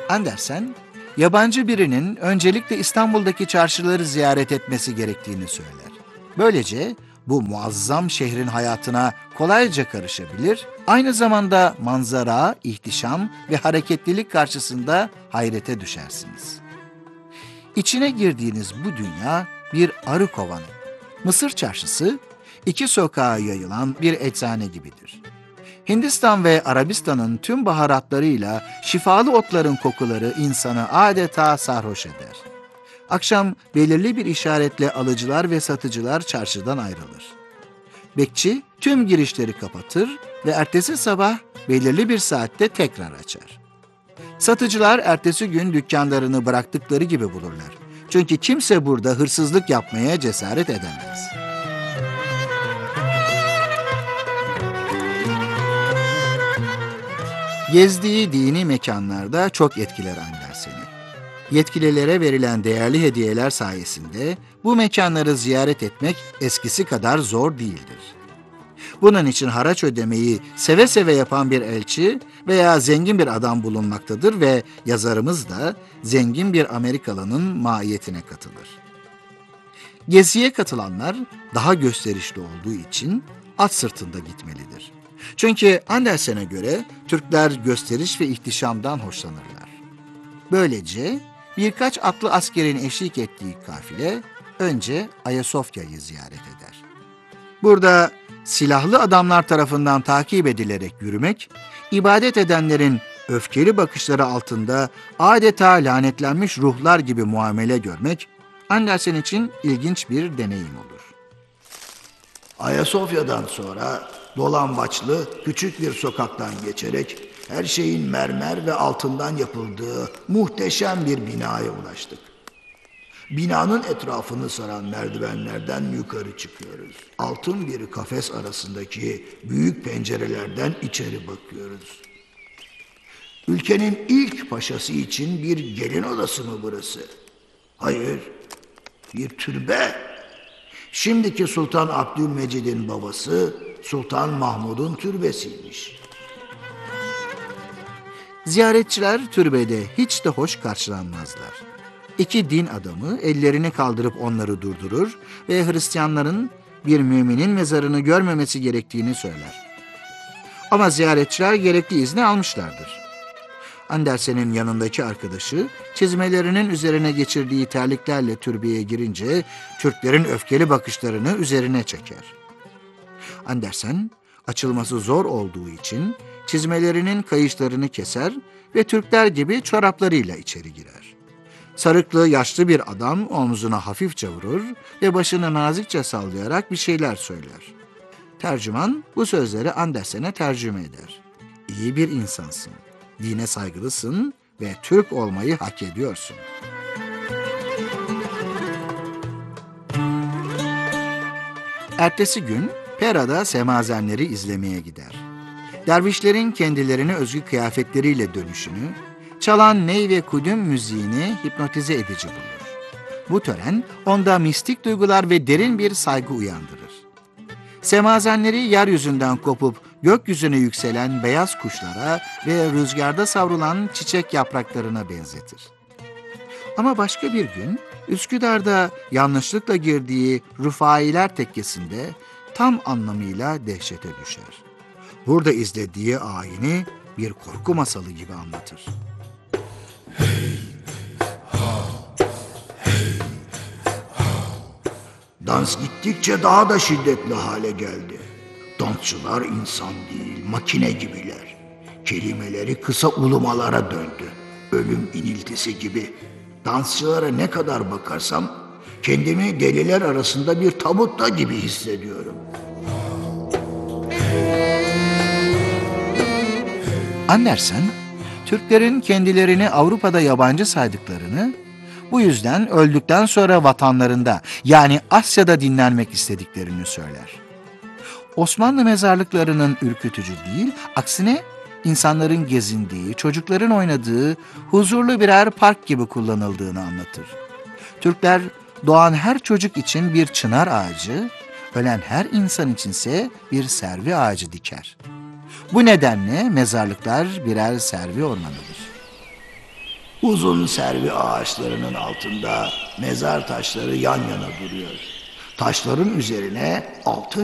Andersen, yabancı birinin öncelikle İstanbul'daki çarşıları ziyaret etmesi gerektiğini söyler. Böylece bu muazzam şehrin hayatına kolayca karışabilir, aynı zamanda manzara, ihtişam ve hareketlilik karşısında hayrete düşersiniz. İçine girdiğiniz bu dünya bir arı kovanı. Mısır çarşısı, iki sokağa yayılan bir eczane gibidir. Hindistan ve Arabistan'ın tüm baharatlarıyla şifalı otların kokuları insanı adeta sarhoş eder. Akşam belirli bir işaretle alıcılar ve satıcılar çarşıdan ayrılır. Bekçi tüm girişleri kapatır ve ertesi sabah belirli bir saatte tekrar açar. Satıcılar ertesi gün dükkanlarını bıraktıkları gibi bulurlar. Çünkü kimse burada hırsızlık yapmaya cesaret edemez. Gezdiği dini mekanlarda çok etkiler Andersen'i. Yetkililere verilen değerli hediyeler sayesinde bu mekanları ziyaret etmek eskisi kadar zor değildir. Bunun için haraç ödemeyi seve seve yapan bir elçi veya zengin bir adam bulunmaktadır ve yazarımız da zengin bir Amerikalının mahiyetine katılır. Geziye katılanlar daha gösterişli olduğu için at sırtında gitmelidir. Çünkü Andersen'e göre Türkler gösteriş ve ihtişamdan hoşlanırlar. Böylece birkaç atlı askerin eşlik ettiği kafile önce Ayasofya'yı ziyaret eder. Burada silahlı adamlar tarafından takip edilerek yürümek, ibadet edenlerin öfkeli bakışları altında adeta lanetlenmiş ruhlar gibi muamele görmek, Andersen için ilginç bir deneyim olur. Ayasofya'dan sonra dolambaçlı küçük bir sokaktan geçerek her şeyin mermer ve altından yapıldığı muhteşem bir binaya ulaştık. Binanın etrafını saran merdivenlerden yukarı çıkıyoruz. Altın bir kafes arasındaki büyük pencerelerden içeri bakıyoruz. Ülkenin ilk paşası için bir gelin odası mı burası? Hayır, bir türbe. Şimdiki Sultan Abdülmecid'in babası Sultan Mahmud'un türbesiymiş. Ziyaretçiler türbede hiç de hoş karşılanmazlar. İki din adamı ellerini kaldırıp onları durdurur ve Hristiyanların bir müminin mezarını görmemesi gerektiğini söyler. Ama ziyaretçiler gerekli izni almışlardır. Andersen'in yanındaki arkadaşı çizmelerinin üzerine geçirdiği terliklerle türbeye girince Türklerin öfkeli bakışlarını üzerine çeker. Andersen açılması zor olduğu için çizmelerinin kayışlarını keser ve Türkler gibi çoraplarıyla içeri girer. Sarıklı yaşlı bir adam omzuna hafifçe vurur ve başını nazikçe sallayarak bir şeyler söyler. Tercüman bu sözleri Andersen'e tercüme eder. İyi bir insansın, dine saygılısın ve Türk olmayı hak ediyorsun. Ertesi gün Pera'da semazenleri izlemeye gider. Dervişlerin kendilerine özgü kıyafetleriyle dönüşünü, çalan ney ve kudüm müziğini hipnotize edici bulur. Bu tören onda mistik duygular ve derin bir saygı uyandırır. Semazenleri yeryüzünden kopup gökyüzüne yükselen beyaz kuşlara ve rüzgarda savrulan çiçek yapraklarına benzetir. Ama başka bir gün Üsküdar'da yanlışlıkla girdiği Rufailer tekkesinde tam anlamıyla dehşete düşer. Burada izlediği ayini bir korku masalı gibi anlatır. Dans gittikçe daha da şiddetli hale geldi. Dansçılar insan değil, makine gibiler. Kelimeleri kısa ulumalara döndü. Ölüm iniltisi gibi. Dansçılara ne kadar bakarsam kendimi deliler arasında bir tabutta gibi hissediyorum. Andersen, Türklerin kendilerini Avrupa'da yabancı saydıklarını, bu yüzden öldükten sonra vatanlarında yani Asya'da dinlenmek istediklerini söyler. Osmanlı mezarlıklarının ürkütücü değil, aksine insanların gezindiği, çocukların oynadığı huzurlu birer park gibi kullanıldığını anlatır. Türkler doğan her çocuk için bir çınar ağacı, ölen her insan içinse bir servi ağacı diker. Bu nedenle mezarlıklar birer servi ormanıdır. Uzun servi ağaçlarının altında mezar taşları yan yana duruyor. Taşların üzerine altın